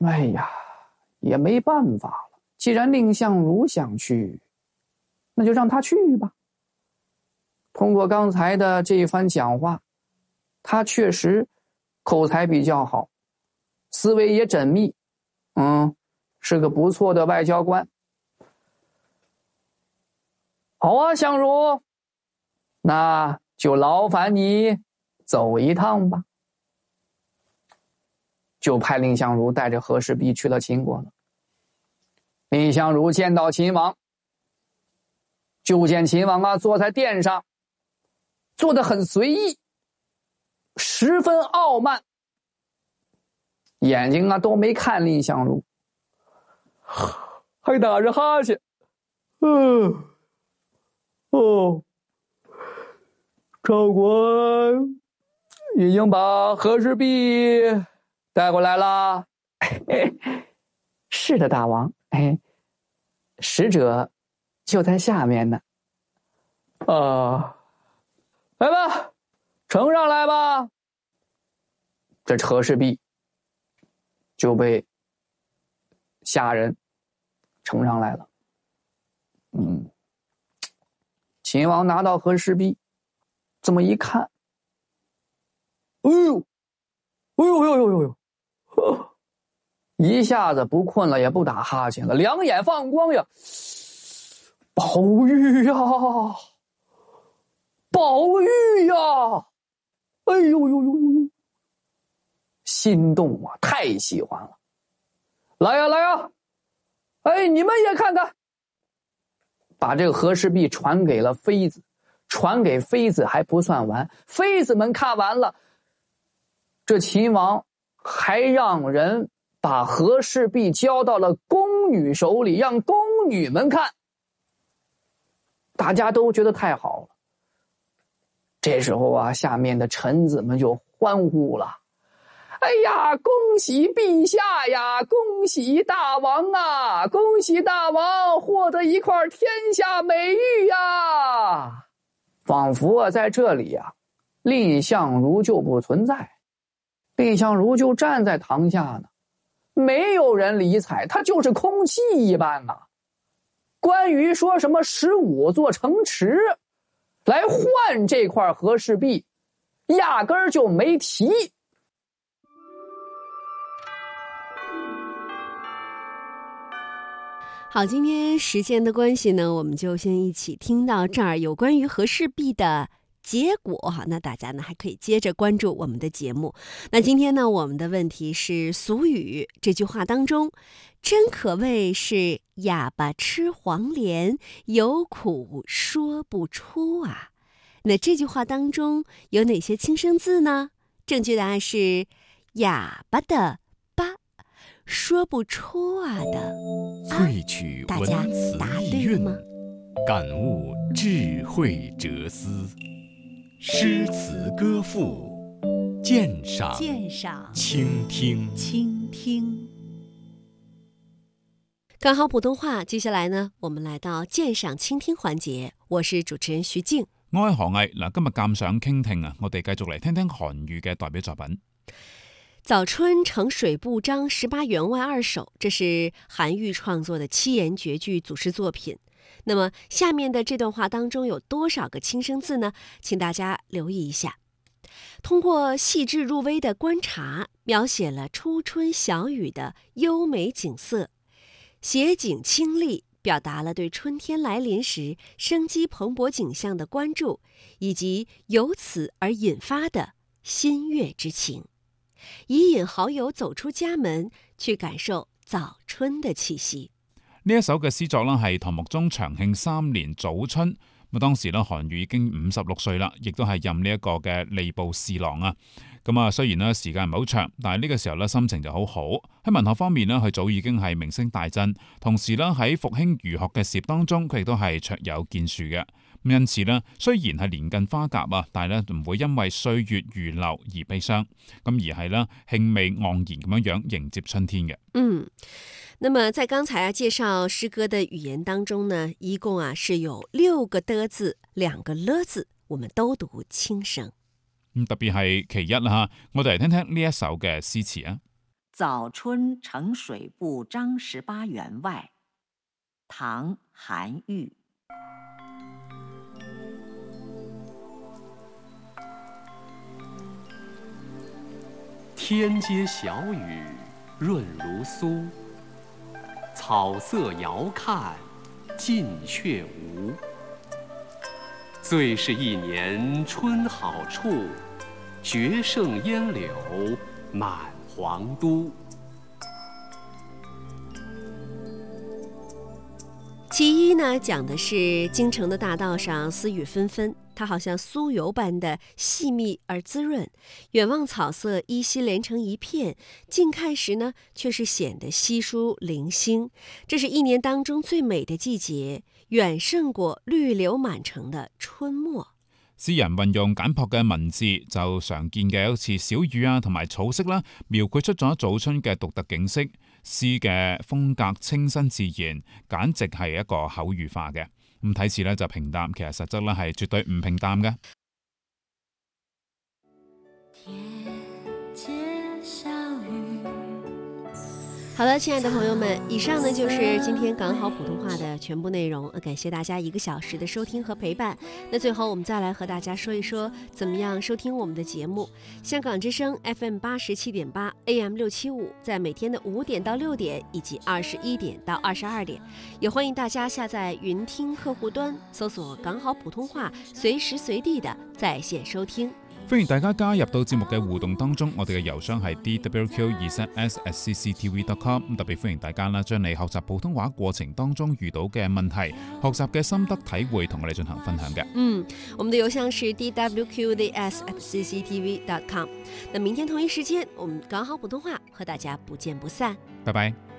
哎呀，也没办法了，既然蔺相如想去，那就让他去吧。通过刚才的这一番讲话，他确实口才比较好，思维也缜密，是个不错的外交官。好啊，相如，那就劳烦你走一趟吧。就派蔺相如带着和氏璧去了秦国了。蔺相如见到秦王，就见秦王坐在殿上，坐得很随意，十分傲慢，眼睛都没看蔺相如，还打着哈欠。赵国已经把和氏璧带过来了。是的，大王，使者就在下面呢。来吧，呈上来吧。这和氏璧就被下人呈上来了。秦王拿到和氏璧，这么一看，一下子不困了，也不打哈欠了，两眼放光呀！宝玉呀，宝玉呀！哎呦，心动啊，太喜欢了！来呀！你们也看看。把这个和氏璧传给了妃子，传给妃子还不算完，妃子们看完了，这秦王还让人把和氏璧交到了宫女手里，让宫女们看。大家都觉得太好了。这时候下面的臣子们就欢呼了。哎呀，恭喜陛下呀，恭喜大王啊，恭喜大王获得一块天下美玉呀！仿佛在这里蔺相如就不存在，蔺相如就站在堂下呢，没有人理睬，他就是空气一般啊。关于说什么15座城池来换这块和氏璧，压根儿就没提。 好，今天时间的关系呢，我们就先一起听到这儿。有关于和氏璧的结果那大家呢还可以接着关注我们的节目。那今天呢，我们的问题是俗语这句话当中，真可谓是哑巴吃黄连，有苦说不出啊。那这句话当中有哪些轻声字呢？正确答案是哑巴的巴，说不出的萃取文词意蕴，感悟智慧哲思，诗词歌赋，鉴赏倾听。 刚好普通话，接下来呢，我们来到鉴赏倾听环节。我是主持人徐静， 我係何毅。今日鑑賞傾聽我哋繼續嚟聽聽韓語嘅代表作品。 早春呈水部章18員外2首，这是韓愈創作的7言絕句組詩作品。那麼下面的這段話當中有多少個輕聲字呢？請大家留意一下。通過細緻入微的觀察，描寫了初春小雨的優美景色，寫景清麗，表達了對春天來臨時生機蓬勃景象的關注，以及由此而引發的欣悅之情，以引好友走出家門，去感受早春的氣息。 呢一首嘅詩作係唐穆宗長慶3年早春，當時韓愈已經56歲啦，亦都係任呢一個嘅吏部侍郎啊。雖然時間唔係好長，但係呢個時候心情就好好。喺文學方面佢早已經係名聲大振，同時喺復興儒學嘅事業當中，佢亦都係卓有建樹嘅。因此雖然係年近花甲但係唔會因為歲月如流而悲傷，而係興味盎然咁樣迎接春天嘅。 那麼在剛才介紹詩歌的語言當中呢，一共是有6個的字，2個了字，我們都讀輕聲。 特別係其一啦，我哋嚟聽聽呢一首嘅詩詞啊。 早春呈水部张18员外，唐·韩愈。 天街小雨润如酥，草色遥看近却无。最是一年春好处，绝胜烟柳满皇都。 其一呢，讲的是京城的大道上丝雨纷纷，它好像酥油般的细密而滋润，远望草色依稀连成一片，近看时呢，却是显得稀疏零星。这是一年當中最美的季節，遠勝過綠柳滿城的春末。 詩人運用簡樸嘅文字，就常見嘅好似小雨啊同埋草色啦，描繪出咗早春嘅獨特景色。詩嘅風格清新自然，簡直係一個口語化嘅。咁睇似咧就平淡，其實實質咧係絕對唔平淡嘅。 好了，亲爱的朋友们，以上呢就是今天港好普通话的全部内容。感谢大家1个小时的收听和陪伴。那最后我们再来和大家说一说怎么样收听我们的节目。香港之声 FM 87.8 AM 675，在每天的5点到6点以及21点到22点，也欢迎大家下载云听客户端，搜索港好普通话，随时随地的在线收听。 歡迎大家加入到節目嘅互動當中，我哋嘅郵箱係 dwq27s@cctv.com， 特別歡迎大家啦，將你學習普通話過程當中遇到嘅問題、學習嘅心得體會同我哋進行分享嘅。 我們的郵箱是 dwq.cs@cctv.com。那明天同一時間，我們港好普通話和大家不見不散。 拜拜。